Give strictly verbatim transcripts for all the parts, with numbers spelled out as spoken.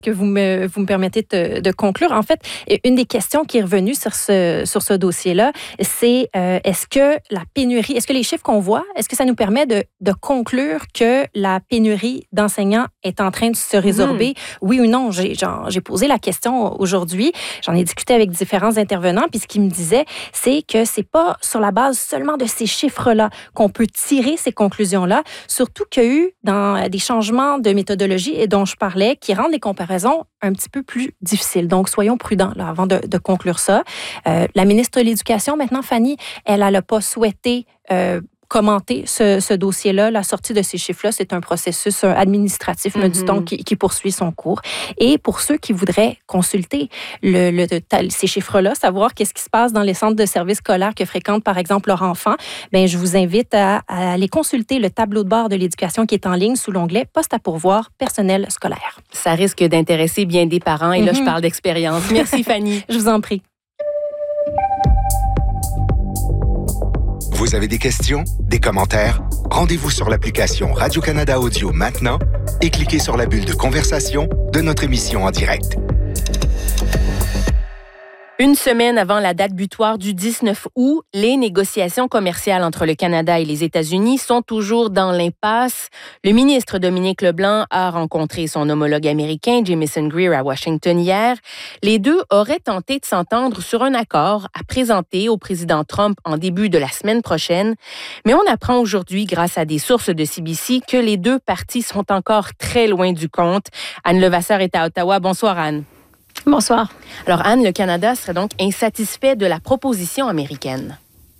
que vous me, vous me permettez de, de conclure. En fait, une des questions qui est revenue sur ce, sur ce dossier-là, c'est euh, est-ce que la pénurie, est-ce que les chiffres qu'on voit, est-ce que ça nous permet de, de conclure que la pénurie d'enseignants est en train de se résorber? Mmh. Oui ou non? J'ai, genre, j'ai posé la question aujourd'hui. J'en ai discuté avec différents intervenants, puis ce qu'ils me disaient, c'est que c'est pas sur la base seulement de ces chiffres-là qu'on peut tirer ces conclusions-là, surtout qu'il y a eu dans des changements de méthodologie et dont je parlais qui rendent les comparaisons un petit peu plus difficiles. Donc, soyons prudents là, avant de, de conclure ça. Euh, la ministre de l'Éducation, maintenant, Fanny, elle n'a pas souhaité euh, commenter ce, ce dossier-là. La sortie de ces chiffres-là, c'est un processus administratif, mm-hmm. du temps qui, qui poursuit son cours. Et pour ceux qui voudraient consulter le, le, ces chiffres-là, savoir qu'est-ce qui se passe dans les centres de services scolaires que fréquentent, par exemple, leurs enfants, bien, je vous invite à, à aller consulter le tableau de bord de l'éducation qui est en ligne sous l'onglet « Poste à pourvoir personnel scolaire ». Ça risque d'intéresser bien des parents. Et mm-hmm. là, je parle d'expérience. Merci, Fanny. Je vous en prie. Vous avez des questions, des commentaires? Rendez-vous sur l'application Radio-Canada Audio maintenant et cliquez sur la bulle de conversation de notre émission en direct. Une semaine avant la date butoir du dix-neuf août, les négociations commerciales entre le Canada et les États-Unis sont toujours dans l'impasse. Le ministre Dominique Leblanc a rencontré son homologue américain Jamieson Greer à Washington hier. Les deux auraient tenté de s'entendre sur un accord à présenter au président Trump en début de la semaine prochaine. Mais on apprend aujourd'hui, grâce à des sources de C B C, que les deux parties sont encore très loin du compte. Anne Levasseur est à Ottawa. Bonsoir, Anne. Bonsoir. Alors, Anne, le Canada serait donc insatisfait de la proposition américaine.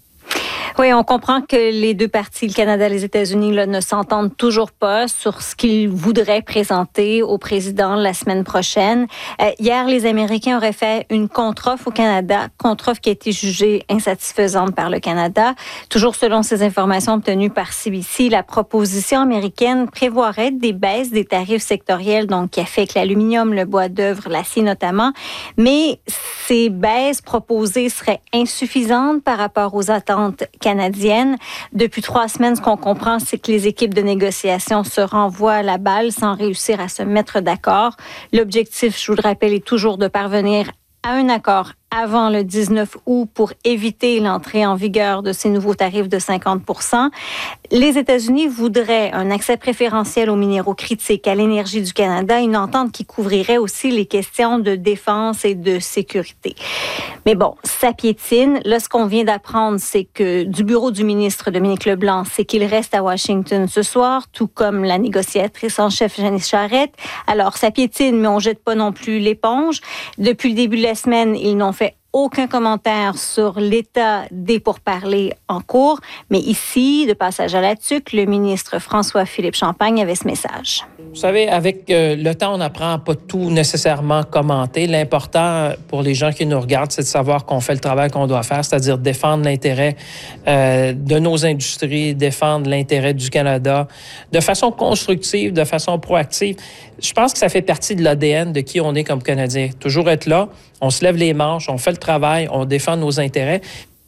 Oui, on comprend que les deux parties, le Canada et les États-Unis, là, ne s'entendent toujours pas sur ce qu'ils voudraient présenter au président la semaine prochaine. Euh, hier, les Américains auraient fait une contre-offre au Canada, contre-offre qui a été jugée insatisfaisante par le Canada. Toujours selon ces informations obtenues par C B C, la proposition américaine prévoirait des baisses des tarifs sectoriels, donc qui affectent l'aluminium, le bois d'œuvre, l'acier notamment. Mais ces baisses proposées seraient insuffisantes par rapport aux attentes canadienne. Depuis trois semaines, ce qu'on comprend, c'est que les équipes de négociation se renvoient la balle sans réussir à se mettre d'accord. L'objectif, je vous le rappelle, est toujours de parvenir à un accord avant le dix-neuf août pour éviter l'entrée en vigueur de ces nouveaux tarifs de cinquante pour cent. Les États-Unis voudraient un accès préférentiel aux minéraux critiques, à l'énergie du Canada, une entente qui couvrirait aussi les questions de défense et de sécurité. Mais bon, ça piétine. Là, ce qu'on vient d'apprendre, c'est que du bureau du ministre Dominique Leblanc, c'est qu'il reste à Washington ce soir, tout comme la négociatrice en chef Janice Charette. Alors, ça piétine, mais on jette pas non plus l'éponge. Depuis le début de la semaine, ils n'ont fait aucun commentaire sur l'état des pourparlers en cours. Mais ici, de passage à la tuque, le ministre François-Philippe Champagne avait ce message. Vous savez, avec euh, le temps, on n'apprend pas tout nécessairement commenter. L'important pour les gens qui nous regardent, c'est de savoir qu'on fait le travail qu'on doit faire, c'est-à-dire défendre l'intérêt euh, de nos industries, défendre l'intérêt du Canada de façon constructive, de façon proactive. Je pense que ça fait partie de l'A D N de qui on est comme Canadien. Toujours être là, on se lève les manches, on fait le travail, on défend nos intérêts.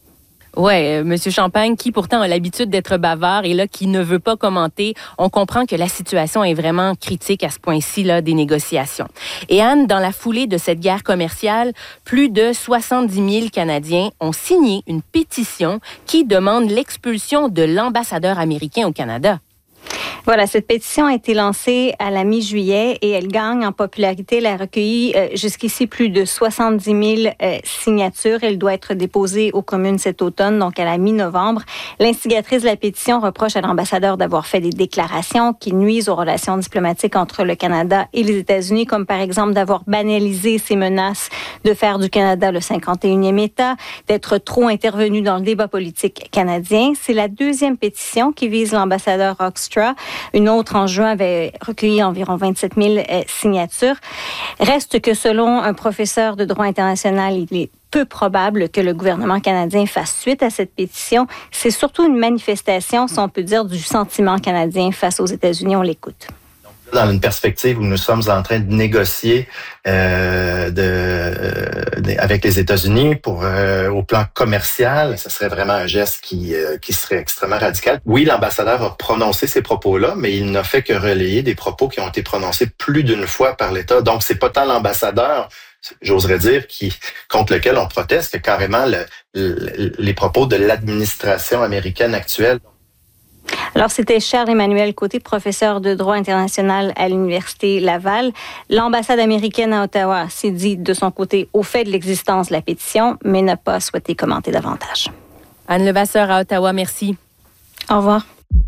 Oui, euh, M. Champagne, qui pourtant a l'habitude d'être bavard et là, qui ne veut pas commenter, on comprend que la situation est vraiment critique à ce point-ci là, des négociations. Et Anne, dans la foulée de cette guerre commerciale, plus de soixante-dix mille Canadiens ont signé une pétition qui demande l'expulsion de l'ambassadeur américain au Canada. Voilà, cette pétition a été lancée à la mi-juillet et elle gagne en popularité. Elle a recueilli euh, jusqu'ici plus de soixante-dix mille euh, signatures. Elle doit être déposée aux communes cet automne, donc à la mi-novembre. L'instigatrice de la pétition reproche à l'ambassadeur d'avoir fait des déclarations qui nuisent aux relations diplomatiques entre le Canada et les États-Unis, comme par exemple d'avoir banalisé ses menaces de faire du Canada le cinquante et unième État, d'être trop intervenu dans le débat politique canadien. C'est la deuxième pétition qui vise l'ambassadeur Hoekstra. Une autre en juin avait recueilli environ vingt-sept mille euh, signatures. Reste que selon un professeur de droit international, il est peu probable que le gouvernement canadien fasse suite à cette pétition. C'est surtout une manifestation, si on peut dire, du sentiment canadien face aux États-Unis. On l'écoute. dans une perspective où nous sommes en train de négocier euh, de, euh, de, avec les États-Unis pour euh, au plan commercial, ce serait vraiment un geste qui euh, qui serait extrêmement radical. Oui, l'ambassadeur a prononcé ces propos-là, mais il n'a fait que relayer des propos qui ont été prononcés plus d'une fois par l'État. Donc, c'est pas tant l'ambassadeur, j'oserais dire, qui contre lequel on proteste, que carrément le, le, les propos de l'administration américaine actuelle. Alors, c'était Charles-Emmanuel Côté, professeur de droit international à l'Université Laval. L'ambassade américaine à Ottawa s'est dit de son côté au fait de l'existence de la pétition, mais n'a pas souhaité commenter davantage. Anne Levasseur à Ottawa, merci. Au revoir.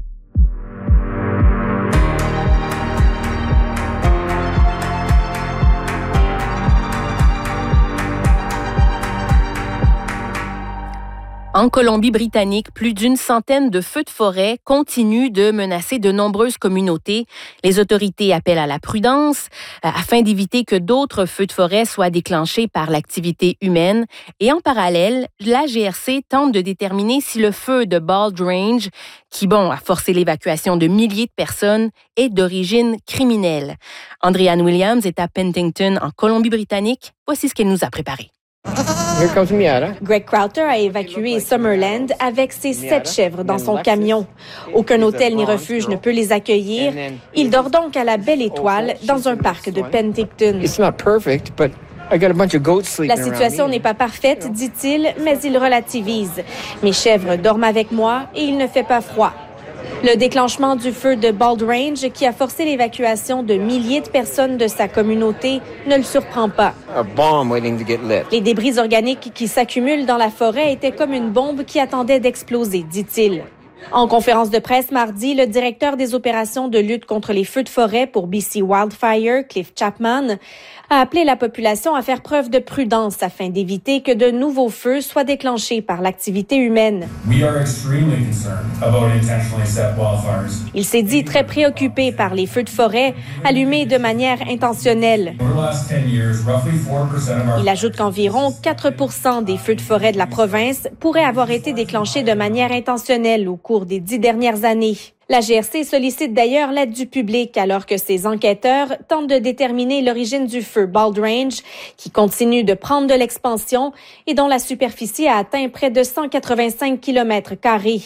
En Colombie-Britannique, plus d'une centaine de feux de forêt continuent de menacer de nombreuses communautés. Les autorités appellent à la prudence euh, afin d'éviter que d'autres feux de forêt soient déclenchés par l'activité humaine. Et en parallèle, la G R C tente de déterminer si le feu de Bald Range, qui bon, a forcé l'évacuation de milliers de personnes, est d'origine criminelle. Andréane Williams est à Penticton, en Colombie-Britannique. Voici ce qu'elle nous a préparé. Greg Crowther a évacué Summerland avec ses sept chèvres dans son camion. Aucun hôtel ni refuge ne peut les accueillir. Il dort donc à la Belle Étoile dans un parc de Penticton. La situation n'est pas parfaite, dit-il, mais il relativise. Mes chèvres dorment avec moi et il ne fait pas froid. Le déclenchement du feu de Bald Range, qui a forcé l'évacuation de milliers de personnes de sa communauté, ne le surprend pas. Les débris organiques qui s'accumulent dans la forêt étaient comme une bombe qui attendait d'exploser, dit-il. En conférence de presse mardi, le directeur des opérations de lutte contre les feux de forêt pour B C Wildfire, Cliff Chapman, a appelé la population à faire preuve de prudence afin d'éviter que de nouveaux feux soient déclenchés par l'activité humaine. Il s'est dit très préoccupé par les feux de forêt allumés de manière intentionnelle. Il ajoute qu'environ quatre pour cent des feux de forêt de la province pourraient avoir été déclenchés de manière intentionnelle au cours des dix dernières années. La G R C sollicite d'ailleurs l'aide du public alors que ses enquêteurs tentent de déterminer l'origine du feu Bald Range, qui continue de prendre de l'expansion et dont la superficie a atteint près de cent quatre-vingt-cinq kilomètres carrés.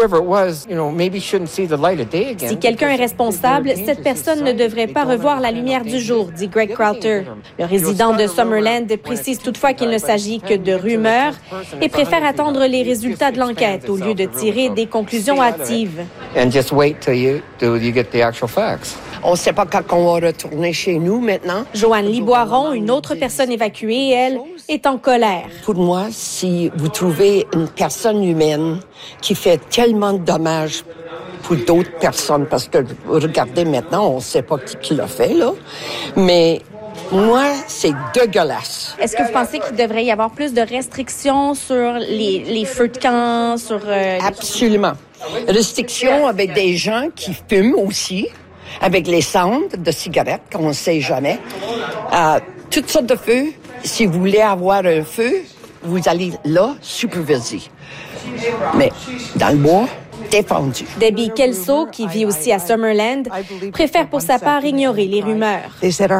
Si quelqu'un est responsable, cette personne ne devrait pas revoir la lumière du jour, dit Greg Crowther. Le résident de Summerland précise toutefois qu'il ne s'agit que de rumeurs et préfère attendre les résultats de l'enquête au lieu de tirer des conclusions hâtives. Wait till you, till you get the actual facts. On ne sait pas quand on va retourner chez nous maintenant. Joanne Liboiron, une autre personne évacuée, elle, est en colère. Pour moi, si vous trouvez une personne humaine qui fait tellement de dommages pour d'autres personnes, parce que regardez maintenant, on ne sait pas qui, qui l'a fait, là, mais moi, c'est dégueulasse. Est-ce que vous pensez qu'il devrait y avoir plus de restrictions sur les, les feux de camp, sur... Euh, Absolument. Restrictions avec des gens qui fument aussi, avec les cendres de cigarettes, qu'on ne sait jamais. Euh, toutes sortes de feux. Si vous voulez avoir un feu, vous allez là superviser. Mais dans le bois, défendu. Debbie Kelso, qui vit aussi à Summerland, préfère pour sa part ignorer les rumeurs.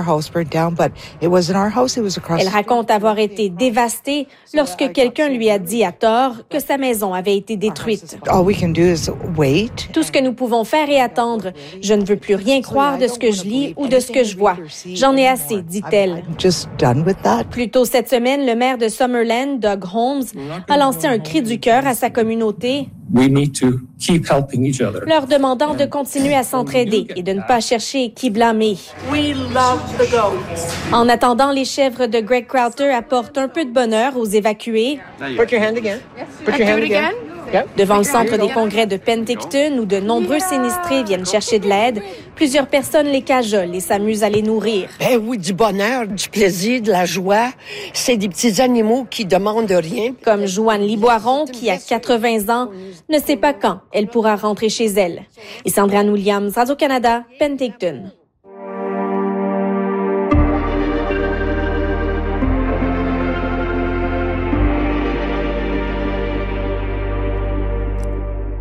Elle raconte avoir été dévastée lorsque quelqu'un lui a dit à tort que sa maison avait été détruite. Tout ce que nous pouvons faire est attendre. Je ne veux plus rien croire de ce que je lis ou de ce que je vois. J'en ai assez, dit-elle. Plus tôt cette semaine, le maire de Summerland, Doug Holmes, a lancé un cri du cœur à sa communauté, leur demandant de continuer à s'entraider et de ne pas chercher qui blâmer. En attendant, les chèvres de Greg Crowther apportent un peu de bonheur aux évacués. Devant le centre des congrès de Penticton, où de nombreux sinistrés viennent chercher de l'aide, plusieurs personnes les cajolent et s'amusent à les nourrir. Ben oui, du bonheur, du plaisir, de la joie. C'est des petits animaux qui demandent rien. Comme Joanne Liboiron, qui a quatre-vingts ans, ne sait pas quand elle pourra rentrer chez elle. Et Sandra Williams, Radio-Canada, Penticton.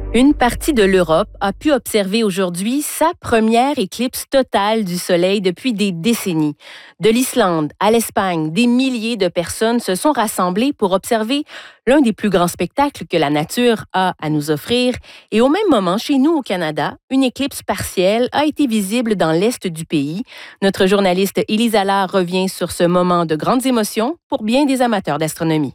Une partie de l'Europe a pu observer aujourd'hui sa première éclipse totale du Soleil depuis des décennies. De l'Islande à l'Espagne, des milliers de personnes se sont rassemblées pour observer l'un des plus grands spectacles que la nature a à nous offrir. Et au même moment, chez nous au Canada, une éclipse partielle a été visible dans l'est du pays. Notre journaliste Élise Allard revient sur ce moment de grandes émotions pour bien des amateurs d'astronomie.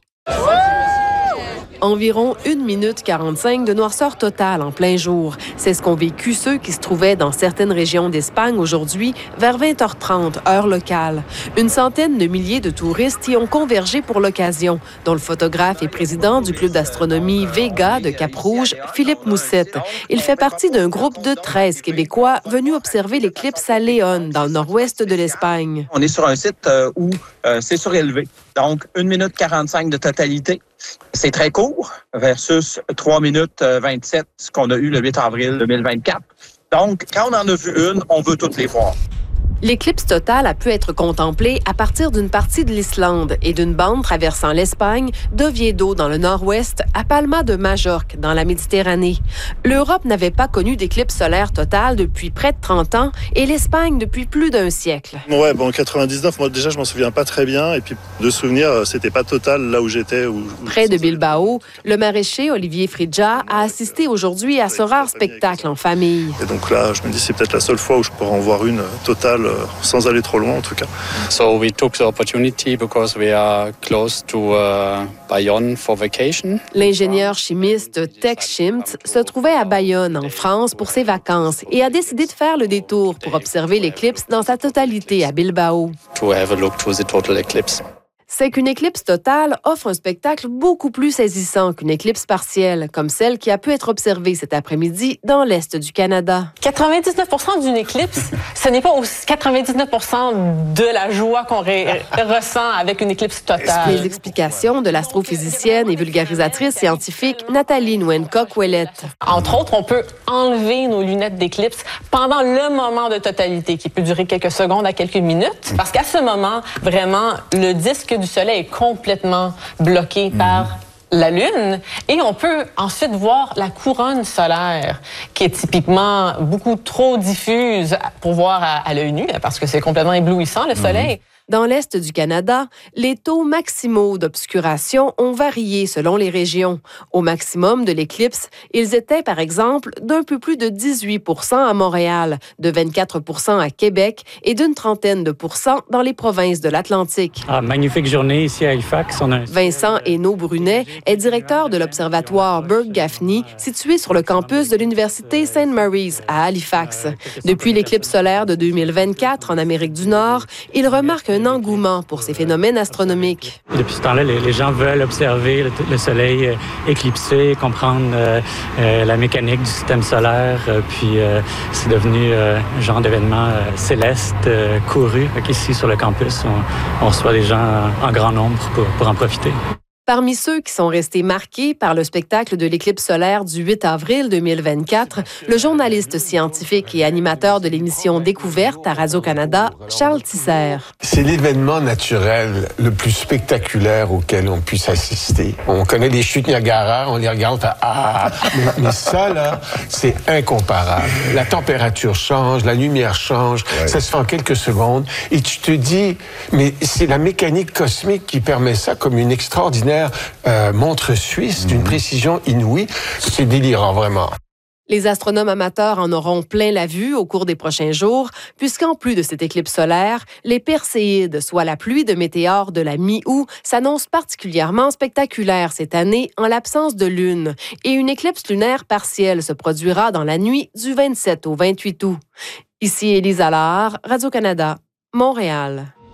Environ une minute quarante-cinq de noirceur totale en plein jour. C'est ce qu'ont vécu ceux qui se trouvaient dans certaines régions d'Espagne aujourd'hui vers vingt heures trente, heure locale. Une centaine de milliers de touristes y ont convergé pour l'occasion, dont le photographe et président du club d'astronomie Vega de Cap-Rouge, Philippe Moussette. Il fait partie d'un groupe de treize Québécois venus observer l'éclipse à Léon, dans le nord-ouest de l'Espagne. On est sur un site euh, où euh, c'est surélevé. Donc, une minute quarante-cinq de totalité. C'est très court versus trois minutes vingt-sept, ce qu'on a eu le huit avril deux mille vingt-quatre. Donc, quand on en a vu une, on veut toutes les voir. L'éclipse totale a pu être contemplée à partir d'une partie de l'Islande et d'une bande traversant l'Espagne, d'Oviedo dans le nord-ouest à Palma de Majorque dans la Méditerranée. L'Europe n'avait pas connu d'éclipse solaire totale depuis près de trente ans et l'Espagne depuis plus d'un siècle. Ouais, bon, en quatre-vingt-dix-neuf, moi déjà je m'en souviens pas très bien et puis de souvenir, c'était pas total là où j'étais. Où, où Près de Bilbao, le maraîcher Olivier Fridja a assisté aujourd'hui à ce rare spectacle en famille. Et donc là, je me dis c'est peut-être la seule fois où je pourrais en voir une totale sans aller trop loin en tout cas. So we took the opportunity because we are close to uh, Bayonne for vacation. L'ingénieur chimiste Tex Schimt se trouvait à Bayonne en France pour ses vacances et a décidé de faire le détour pour observer l'éclipse dans sa totalité à Bilbao. To have a look to the total eclipse. C'est qu'une éclipse totale offre un spectacle beaucoup plus saisissant qu'une éclipse partielle, comme celle qui a pu être observée cet après-midi dans l'est du Canada. quatre-vingt-dix-neuf pour cent d'une éclipse, ce n'est pas aussi quatre-vingt-dix-neuf pour cent de la joie qu'on ré- ressent avec une éclipse totale. Les explications de l'astrophysicienne et vulgarisatrice scientifique Nathalie Nguyen-Coq-Ouellette. Entre autres, on peut enlever nos lunettes d'éclipse pendant le moment de totalité, qui peut durer quelques secondes à quelques minutes, parce qu'à ce moment, vraiment, le disque du Soleil est complètement bloqué mmh. par la Lune et on peut ensuite voir la couronne solaire qui est typiquement beaucoup trop diffuse pour voir à, à l'œil nu parce que c'est complètement éblouissant le Soleil. Mmh. Dans l'est du Canada, les taux maximaux d'obscuration ont varié selon les régions. Au maximum de l'éclipse, ils étaient, par exemple, d'un peu plus de dix-huit pour cent à Montréal, de vingt-quatre pour cent à Québec et d'une trentaine de pourcents dans les provinces de l'Atlantique. Ah, magnifique journée ici à Halifax. On a un... Vincent Hainaut-Brunet est directeur de l'observatoire Burke-Gaffney, situé sur le campus de l'Université Saint Mary's à Halifax. Depuis l'éclipse solaire de deux mille vingt-quatre en Amérique du Nord, il remarque un engouement pour ces phénomènes astronomiques. Depuis ce temps-là, les, les gens veulent observer le, le Soleil euh, éclipsé, comprendre euh, euh, la mécanique du système solaire, euh, puis euh, c'est devenu euh, un genre d'événement euh, céleste, euh, couru. Donc ici, sur le campus, on, on reçoit des gens en grand nombre pour, pour en profiter. Parmi ceux qui sont restés marqués par le spectacle de l'éclipse solaire du huit avril deux mille vingt-quatre, le journaliste scientifique et animateur de l'émission Découverte à Radio-Canada, Charles Tisser. C'est l'événement naturel le plus spectaculaire auquel on puisse assister. On connaît les chutes Niagara, on les regarde, on fait « Ah! » mais, mais ça, là, c'est incomparable. La température change, la lumière change, ouais. Ça se fait en quelques secondes, et tu te dis, mais c'est la mécanique cosmique qui permet ça comme une extraordinaire Euh, montre suisse d'une précision inouïe. C'est délirant, vraiment. Les astronomes amateurs en auront plein la vue au cours des prochains jours, puisqu'en plus de cette éclipse solaire, les Perséides, soit la pluie de météores de la mi-août, s'annoncent particulièrement spectaculaires cette année en l'absence de lune. Et une éclipse lunaire partielle se produira dans la nuit du vingt-sept au vingt-huit août. Ici Élise Allard, Radio-Canada, Montréal.